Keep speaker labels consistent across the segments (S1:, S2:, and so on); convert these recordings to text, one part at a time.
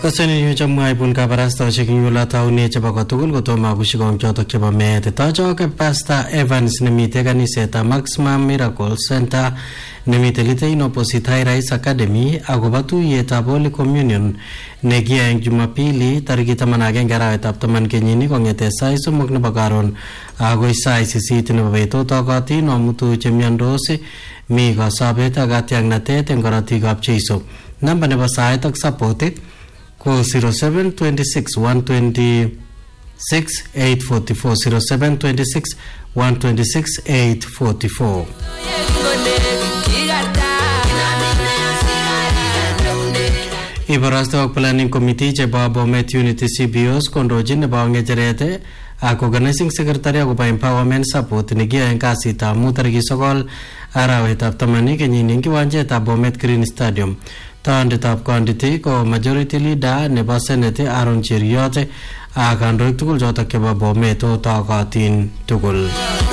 S1: Kasani yu chamwa ipun kabarasta shikin yula tauni chapa katugul kutoma kushikong chotok chapa mehete. Tajo ke Pastor Evans nemite kaniseta Maximum Miracle Center nemite lite in opposite High Rise Academy agobatu yeta Holy Communion negia yang Jumapili tariki taman ageng arawet ab taman kenyini kongete sai sumuk na bagaron agoi sai sisiti na babeto tokati no mutu chemyandose mi kasabet agati ang natete ngorati gap chiso. Namba ne basai tak sapote Call 0726 126 844 0726 126 844. Ibarasta Planning Committee cheba Bomet Unity CBOs kondoji ne bawange jarete ako Organizing Secretary ako Empowerment Support nigia engkasi ta mutarigi sokol arawet ab tamani kenyini kiwanje ta Bomet Green Stadium. Tande tap quantity ko majority leader neba senate Aaron Cheriot akan tukul jota ke ba Bomet to takatin tukul.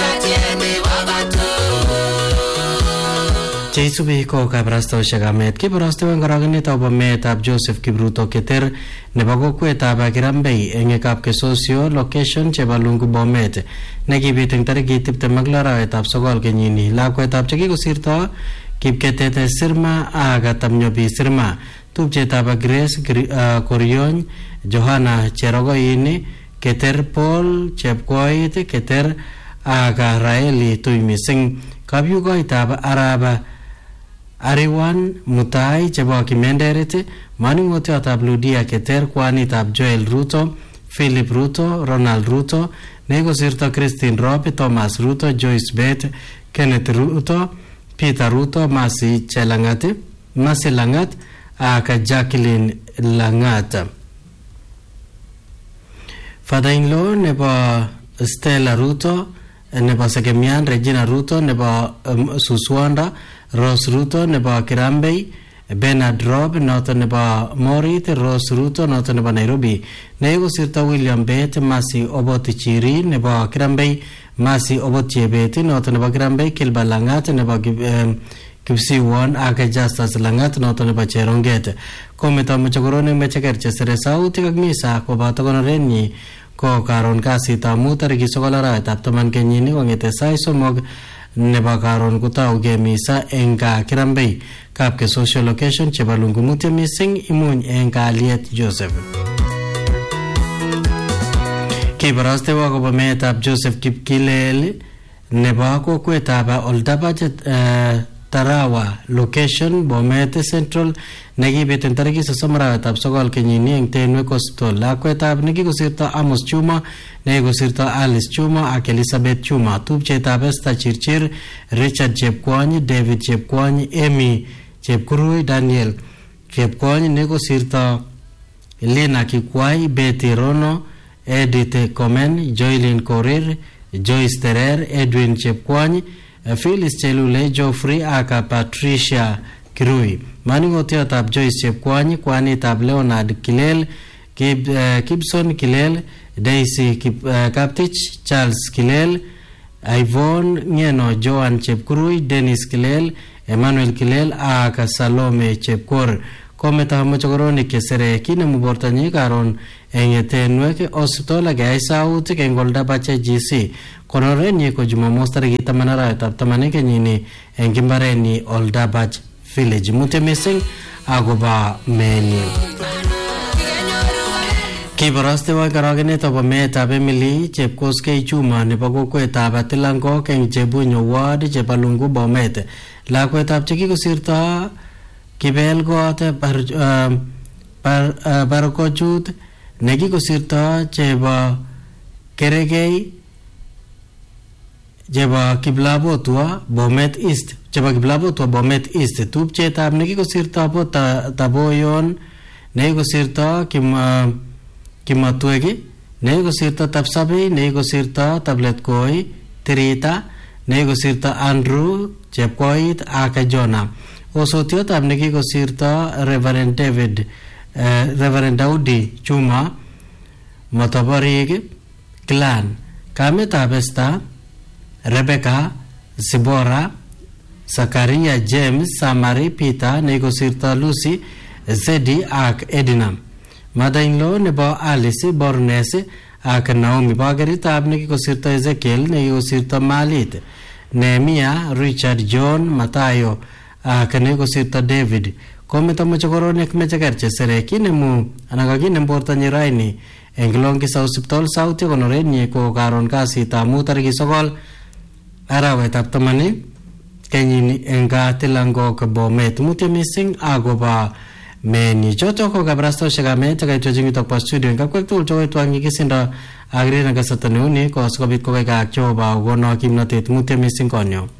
S1: Jesu bi ko kabrasto shagamet ke brasto ngaragni ta Bomet ab Joseph Kibruto keter neba ko kweta ba Kirambei enge kap ke socio location chebalungu Bomet negi biteng tarigi tip te maglara etap sogol ke nyini la kweta ab cheki ko sirta Kipketete sirma aga tamnyobi sirma tupcheta ba Grace Koryon Johanna Cherogoini keter Paul Chepkoit keter aga Raeli tuimising kabyugoita ba Araba Ariwan Mutai chebo kimenderete maningote atabludia keter kwani tab Joel Ruto Philip Ruto Ronald Ruto nego sirta Christine Rope Thomas Ruto Joyce Beth Kenneth Ruto Peter Ruto Masi Chelangate Masi Langat aka Jacqueline Langata Father-in-law nebo Stella Ruto nebo Sekemian Regina Ruto nebo Suswanda Rose Ruto nebo Kirambei Bernard Rob noto nebo Morit Rose Ruto noto nebo Nairobi nego sirta William Bett Masi Obotichiri nebo Kirambei Masi Obotiebeti noto nebo Kirambei Kilba Langat nebo Kipsiwon aka Justus Langat noto nebo Cheronget kometa mchogorone mechekerche sere sauti kagmisa ko bato konorenyi ko karon kasita mutariki sokolara tap taman kenyini kongete sai somog nebo karon kutau ge misa enga Kirambei kapke social location chebalungu mutia missing imuny enga Aliet Joseph Kibaraste wako Bomet ab Joseph Kipkilel nebo kokwet ab Oldabach Tarawa location Bomet Central negibeten tariki sosomarawet ab sokol kenyini eng Tenwek Hospital lakwet ab nekikosirto Amos Chuma nekikosirto Alice Chuma ak Elizabeth Chuma tupchet ab Esther Chirchir Richard Chepkwony David Chepkwony Amy Chepkurui Daniel Chepkwony nekikosirto Lina Kikwai Betty Rono Edith Komen Joylin Korir Joyce Terer Edwin Chepkwony Phyllis Chelule Geoffrey aka Patricia Kirui maningotia tab Joyce Chepkwony kwani tab Leonard Kilel Gibson Kilel Daisy Kaptich Charles Kilel Yvonne Ngeno Joan Chepkurui Dennis Kilel Emmanuel Kilel aka Salome Chepkor kometa mochogoroni kesere kine mubortanyi karon engetenwek hospital ga sauti ke ngolda bache GC konorenyi ko Jumamos tariki 8 tamane kenyini engimbareni Oldabach village mutemesing agoba meni Kibaraste wa garagene to Bomet ab Emily Chepkoskei Chuma nebo kokwet ab Atilango eng Chebunyo ward Chebalungu Bomet lakwet ab chekikosirto Kibel gote Barokochut nekikosirto chebo Keregei chebo Kiblabotwa Bomet East chebo Kiblabotwa Bomet East tupchetab nekikosirto bo Taboyon nekikosirto Kimatwegi nekikosirto Tapsabei nekikosirto Tabletkoi Tirita nekikosirto Andrew Chepkoit aka Jonah osotiot ab nekikosirto Reverend Daudi Chuma Motoborik Clan kamet ab Esther Rebecca Zibora Zakaria James Samari Peter nekikosirto Lucy Zedi ak Edinam mother-in-law nebo Alice Bornes ak Naomi Bageritab nekikosirto Ezekiel nekikosirto Malit, Nehemia Richard John Matayo ak nekikosirto David kometo mochokoronik mechekerche sereki nemu anakakinem bortanyi raini eng Longisa Hospital South konorenyi ko karon kasitab mut tariki 9 arawetab 10 kenyini eng Tilangok Bomet. Mutyo mising akoba meni choto ko kabrastosiek amet chakaitwechingito kwa studio ngakwek tugul chokoitwangi kisindo agrina kasatani uni ko sikobit kokaiga Jehova kono kimnatet. Mutyo mising konyo.